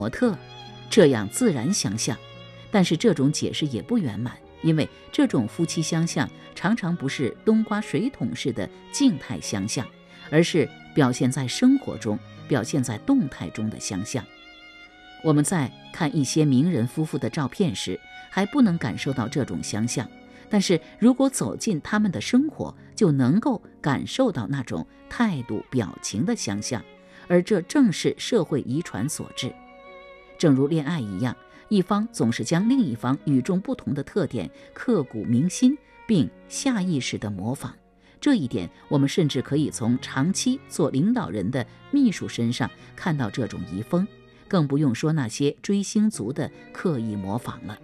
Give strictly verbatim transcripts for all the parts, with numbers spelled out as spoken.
模特，这样自然相像。但是这种解释也不圆满，因为这种夫妻相像常常不是冬瓜水桶式的静态相像，而是表现在生活中、表现在动态中的相像。我们在看一些名人夫妇的照片时，还不能感受到这种相像，但是如果走进他们的生活，就能够感受到那种态度、表情的相像，而这正是社会遗传所致。正如恋爱一样，一方总是将另一方与众不同的特点刻骨铭心，并下意识地模仿。这一点，我们甚至可以从长期做领导人的秘书身上看到这种遗风，更不用说那些追星族的刻意模仿了。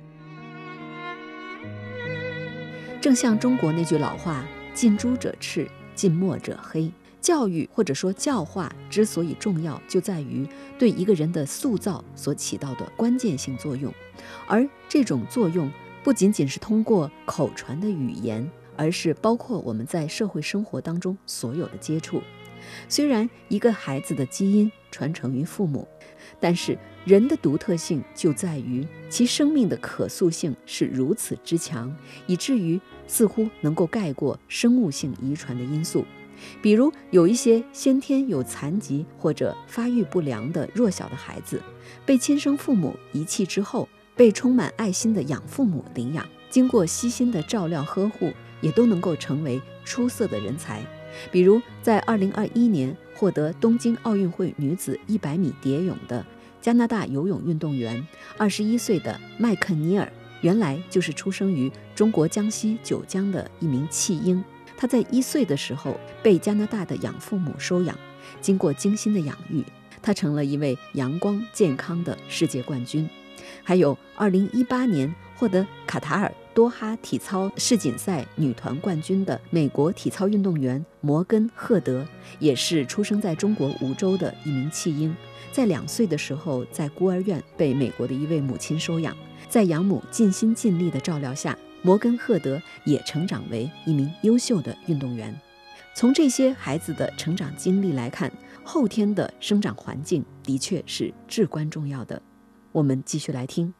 正像中国那句老话，近朱者赤，近墨者黑。教育或者说教化之所以重要，就在于对一个人的塑造所起到的关键性作用，而这种作用不仅仅是通过口传的语言，而是包括我们在社会生活当中所有的接触。虽然一个孩子的基因传承于父母，但是人的独特性就在于其生命的可塑性是如此之强，以至于似乎能够盖过生物性遗传的因素。比如有一些先天有残疾或者发育不良的弱小的孩子，被亲生父母遗弃之后，被充满爱心的养父母领养，经过悉心的照料呵护，也都能够成为出色的人才。比如在二零二一年获得东京奥运会女子一百米蝶泳的加拿大游泳运动员二十一岁的麦肯尼尔，原来就是出生于中国江西九江的一名弃婴。他在一岁的时候被加拿大的养父母收养，经过精心的养育，他成了一位阳光健康的世界冠军。还有二零一八年获得卡塔尔多哈体操世锦赛女团冠军的美国体操运动员摩根·赫德，也是出生在中国梧州的一名弃婴，在两岁的时候在孤儿院被美国的一位母亲收养，在养母尽心尽力的照料下，摩根·赫德也成长为一名优秀的运动员。从这些孩子的成长经历来看，后天的生长环境的确是至关重要的。我们继续来听。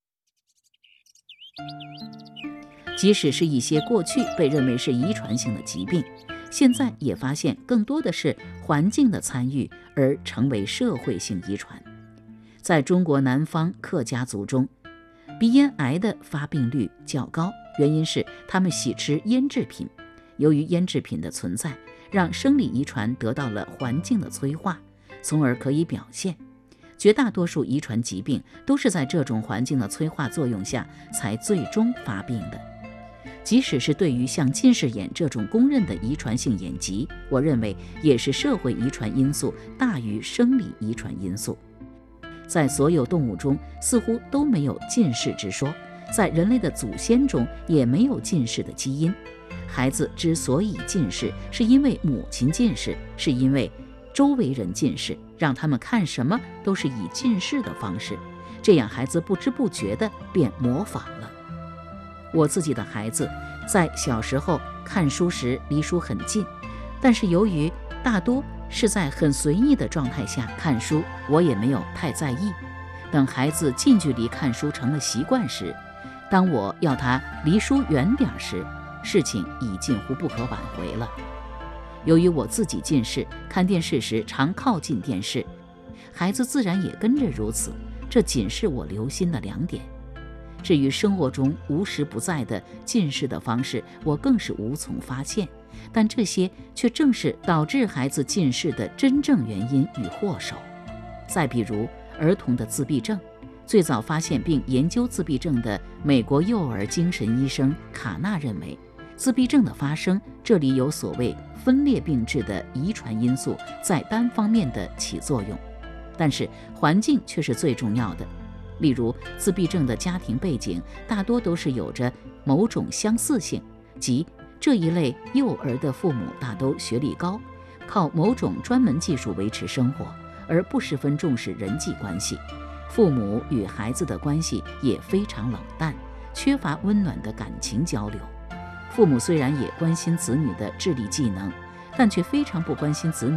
即使是一些过去被认为是遗传性的疾病，现在也发现更多的是环境的参与而成为社会性遗传。在中国南方客家族中，鼻咽癌的发病率较高，原因是他们喜吃腌制品。由于腌制品的存在，让生理遗传得到了环境的催化，从而可以表现。绝大多数遗传疾病都是在这种环境的催化作用下才最终发病的。即使是对于像近视眼这种公认的遗传性眼疾，我认为也是社会遗传因素大于生理遗传因素。在所有动物中似乎都没有近视之说，在人类的祖先中也没有近视的基因。孩子之所以近视，是因为母亲近视，是因为周围人近视，让他们看什么都是以近视的方式，这样孩子不知不觉地便模仿了。我自己的孩子在小时候看书时离书很近，但是由于大多是在很随意的状态下看书，我也没有太在意。等孩子近距离看书成了习惯时，当我要他离书远点时，事情已近乎不可挽回了。由于我自己近视，看电视时常靠近电视，孩子自然也跟着如此，这仅是我留心的两点。至于生活中无时不在的近视的方式，我更是无从发现，但这些却正是导致孩子近视的真正原因与祸首。再比如儿童的自闭症，最早发现并研究自闭症的美国幼儿精神医生卡纳认为，自闭症的发生，这里有所谓分裂并致的遗传因素在单方面的起作用，但是环境却是最重要的。例如自闭症的家庭背景大多都是有着某种相似性，即这一类幼儿的父母大都学历高，靠某种专门技术维持生活，而不十分重视人际关系。父母与孩子的关系也非常冷淡，缺乏温暖的感情交流。父母虽然也关心子女的智力技能，但却非常不关心子女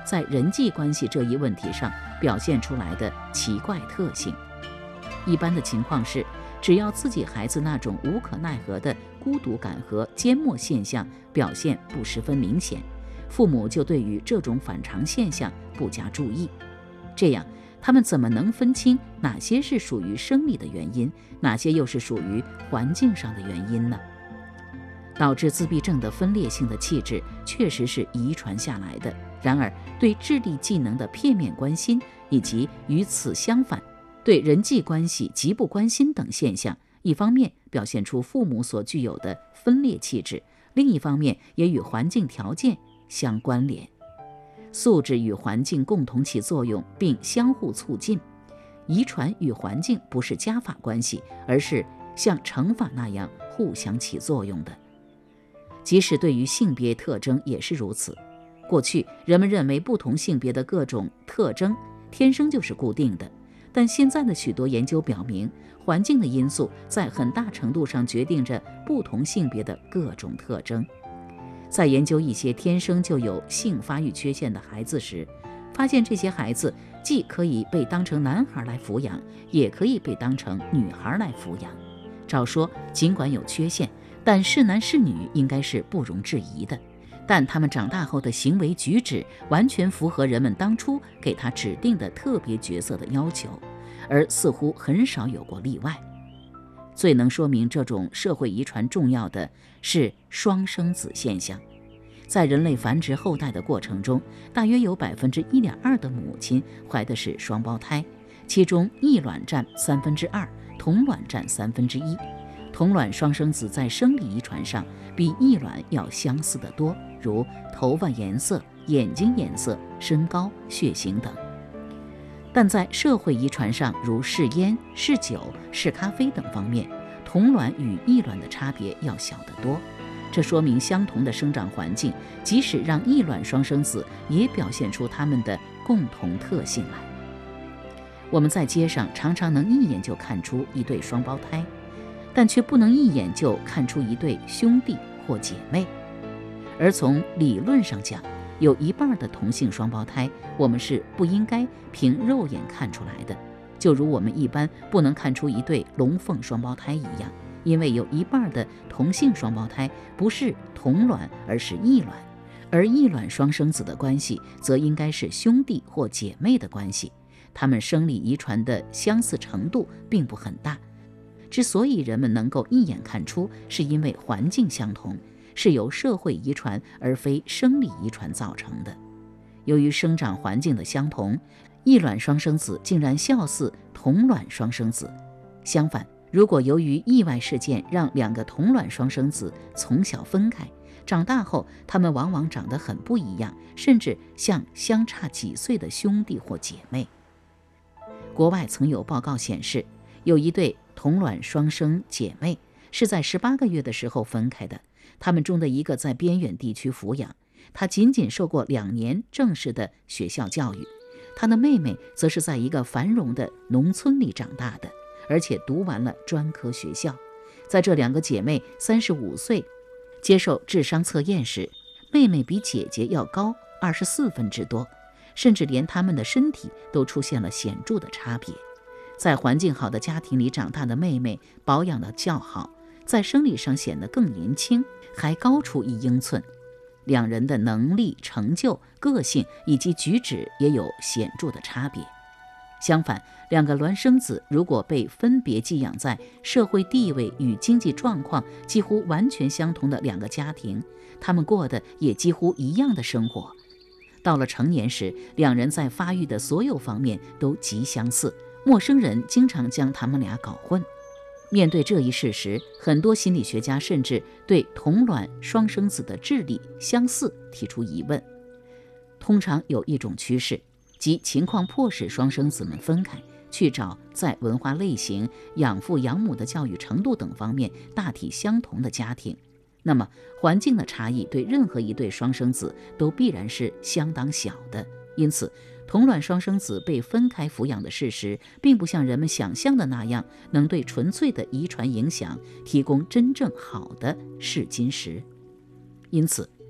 在人际关系这一问题上表现出来的奇怪特性。一般的情况是，只要自己孩子那种无可奈何的孤独感和缄默现象表现不十分明显，父母就对于这种反常现象不加注意。这样他们怎么能分清哪些是属于生理的原因，哪些又是属于环境上的原因呢？导致自闭症的分裂性的气质确实是遗传下来的，然而对智力技能的片面关心，以及与此相反对人际关系极不关心等现象，一方面表现出父母所具有的分裂气质，另一方面也与环境条件相关联。素质与环境共同起作用并相互促进，遗传与环境不是加法关系，而是像乘法那样互相起作用的。即使对于性别特征也是如此。过去人们认为不同性别的各种特征天生就是固定的，但现在的许多研究表明，环境的因素在很大程度上决定着不同性别的各种特征。在研究一些天生就有性发育缺陷的孩子时，发现这些孩子既可以被当成男孩来抚养，也可以被当成女孩来抚养。照说尽管有缺陷，但是男是女应该是不容置疑的，但他们长大后的行为举止完全符合人们当初给他指定的特别角色的要求，而似乎很少有过例外。最能说明这种社会遗传重要的是双生子现象。在人类繁殖后代的过程中，大约有 百分之一点二 的母亲怀的是双胞胎，其中异卵占三分之二，同卵占三分之一。同卵双生子在生理遗传上比异卵要相似得多，如头发颜色、眼睛颜色、身高、血型等。但在社会遗传上，如嗜烟、嗜酒、嗜咖啡等方面，同卵与异卵的差别要小得多。这说明相同的生长环境，即使让异卵双生子也表现出他们的共同特性来。我们在街上常常能一眼就看出一对双胞胎，但却不能一眼就看出一对兄弟或姐妹。而从理论上讲，有一半的同性双胞胎我们是不应该凭肉眼看出来的，就如我们一般不能看出一对龙凤双胞胎一样，因为有一半的同性双胞胎不是同卵而是异卵，而异卵双生子的关系则应该是兄弟或姐妹的关系，他们生理遗传的相似程度并不很大。之所以人们能够一眼看出，是因为环境相同，是由社会遗传而非生理遗传造成的。由于生长环境的相同，异卵双生子竟然笑似同卵双生子。相反，如果由于意外事件让两个同卵双生子从小分开，长大后他们往往长得很不一样，甚至像相差几岁的兄弟或姐妹。国外曾有报告显示，有一对同卵双生姐妹是在十八个月的时候分开的，他们中的一个在边远地区抚养，她仅仅受过两年正式的学校教育，她的妹妹则是在一个繁荣的农村里长大的，而且读完了专科学校。在这两个姐妹三十五岁接受智商测验时，妹妹比姐姐要高二十四分之多，甚至连她们的身体都出现了显著的差别。在环境好的家庭里长大的妹妹保养得较好，在生理上显得更年轻，还高出一英寸。两人的能力、成就、个性以及举止也有显著的差别。相反，两个孪生子如果被分别寄养在社会地位与经济状况几乎完全相同的两个家庭，他们过的也几乎一样的生活。到了成年时，两人在发育的所有方面都极相似，陌生人经常将他们俩搞混。面对这一事实，很多心理学家甚至对同卵双生子的智力相似提出疑问。通常有一种趋势，即情况迫使双生子们分开，去找在文化类型、养父养母的教育程度等方面大体相同的家庭。那么环境的差异对任何一对双生子都必然是相当小的，因此同卵双生子被分开抚养的事实，并不像人们想象的那样能对纯粹的遗传影响提供真正好的试金石。因此，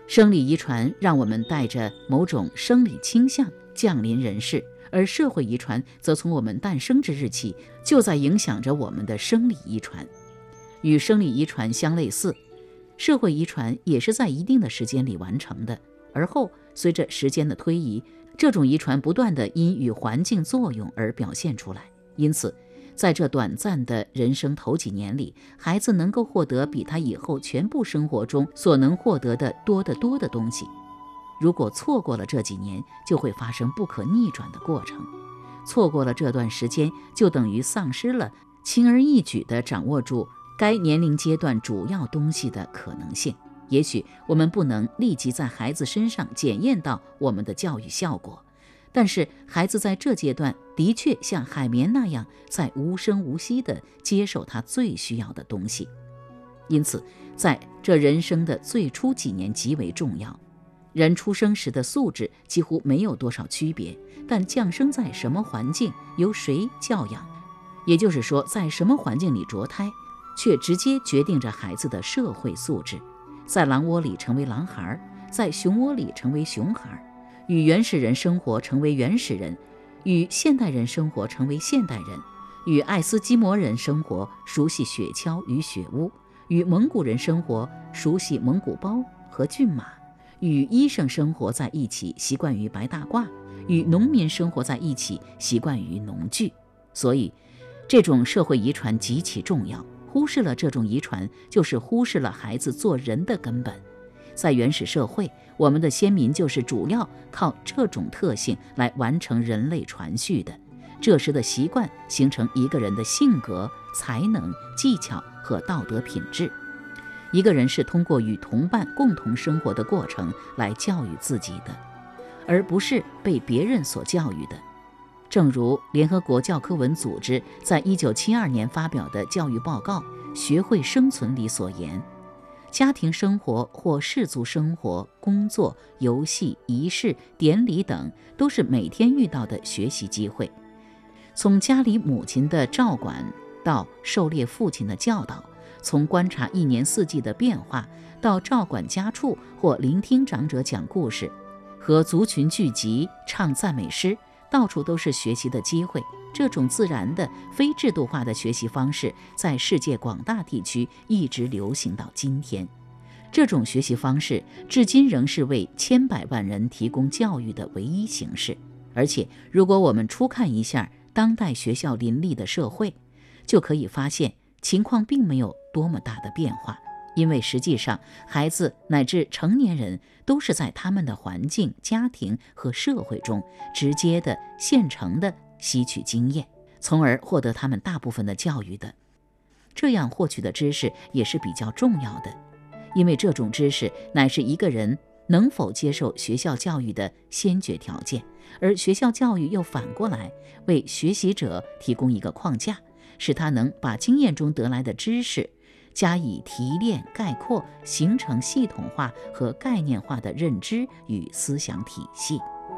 生理遗传让我们带着某种生理倾向降临人世，而社会遗传则从我们诞生之日起就在影响着我们的生理遗传。与生理遗传相类似，社会遗传也是在一定的时间里完成的，而后随着时间的推移，这种遗传不断地因与环境作用而表现出来。因此在这短暂的人生头几年里，孩子能够获得比他以后全部生活中所能获得的多得多的东西。如果错过了这几年，就会发生不可逆转的过程。错过了这段时间，就等于丧失了轻而易举地掌握住该年龄阶段主要东西的可能性。也许我们不能立即在孩子身上检验到我们的教育效果，但是孩子在这阶段的确像海绵那样在无声无息地接受他最需要的东西。因此在这人生的最初几年极为重要。人出生时的素质几乎没有多少区别，但降生在什么环境，由谁教养，也就是说在什么环境里着胎，却直接决定着孩子的社会素质。在狼窝里成为狼孩，在熊窝里成为熊孩，与原始人生活成为原始人，与现代人生活成为现代人，与爱斯基摩人生活，熟悉雪橇与雪屋，与蒙古人生活，熟悉蒙古包和骏马，与医生生活在一起，习惯于白大褂，与农民生活在一起，习惯于农具。所以这种社会遗传极其重要，忽视了这种遗传，就是忽视了孩子做人的根本。在原始社会，我们的先民就是主要靠这种特性来完成人类传续的。这时的习惯形成一个人的性格、才能、技巧和道德品质。一个人是通过与同伴共同生活的过程来教育自己的，而不是被别人所教育的。正如联合国教科文组织在一九七二年发表的教育报告《学会生存》里所言，家庭生活或氏族生活、工作、游戏、仪式、典礼等都是每天遇到的学习机会。从家里母亲的照管到狩猎父亲的教导，从观察一年四季的变化到照管家畜或聆听长者讲故事，和族群聚集唱赞美诗，到处都是学习的机会。这种自然的非制度化的学习方式在世界广大地区一直流行到今天。这种学习方式至今仍是为千百万人提供教育的唯一形式。而且如果我们初看一下当代学校林立的社会，就可以发现情况并没有多么大的变化。因为实际上孩子乃至成年人都是在他们的环境、家庭和社会中直接的、现成的吸取经验，从而获得他们大部分的教育的。这样获取的知识也是比较重要的，因为这种知识乃是一个人能否接受学校教育的先决条件，而学校教育又反过来为学习者提供一个框架，使他能把经验中得来的知识加以提炼、概括，形成系统化和概念化的认知与思想体系。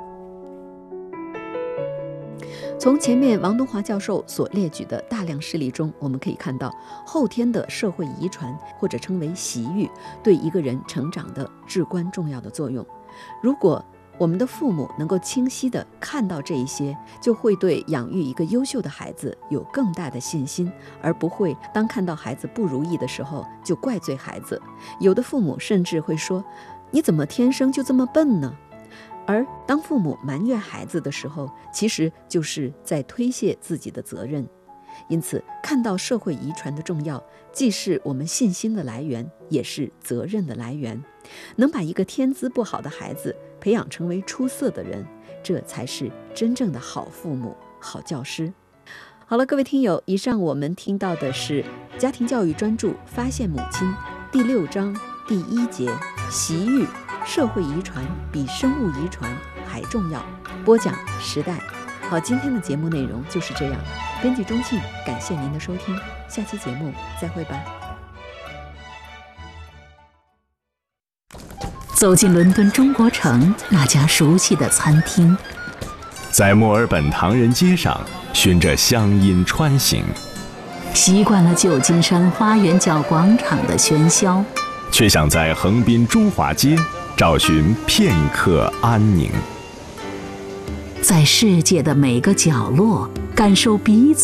从前面王东华教授所列举的大量事例中，我们可以看到后天的社会遗传，或者称为习育，对一个人成长的至关重要的作用。如果我们的父母能够清晰地看到这一些，就会对养育一个优秀的孩子有更大的信心，而不会当看到孩子不如意的时候就怪罪孩子。有的父母甚至会说，你怎么天生就这么笨呢？而当父母埋怨孩子的时候，其实就是在推卸自己的责任。因此看到社会遗传的重要，既是我们信心的来源，也是责任的来源。能把一个天资不好的孩子培养成为出色的人，这才是真正的好父母、好教师。好了，各位听友，以上我们听到的是家庭教育专著《发现母亲》第六章第一节习育，社会遗传比生物遗传还重要。播讲时代。好，今天的节目内容就是这样。编辑钟庆，感谢您的收听，下期节目再会吧。 走进伦敦中国城那家熟悉的餐厅， 在墨尔本唐人街上循着乡音穿行， 习惯了旧金山花园角广场的喧嚣， 却想在横滨中华街找寻片刻安宁。 在世界的每个角落，感受彼此